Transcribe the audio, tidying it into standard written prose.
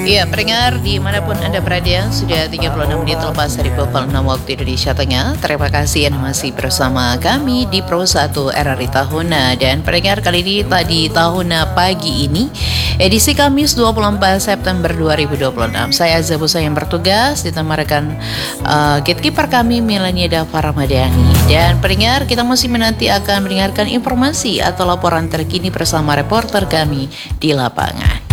Iya, pendengar dimanapun Anda berada, sudah 36 menit lepas dari pukul 6 waktu Indonesia Tengah. Terima kasih Anda masih bersama kami di Pro 1 RRI Tahuna. Dan pendengar kali ini tadi Tahuna pagi ini, edisi Kamis 24 September 2026. Saya Zabusa yang bertugas ditemani gatekeeper kami Melania Dava Ramadhani. Dan pendengar, kita masih menanti akan mendengarkan informasi atau laporan terkini bersama reporter kami di lapangan.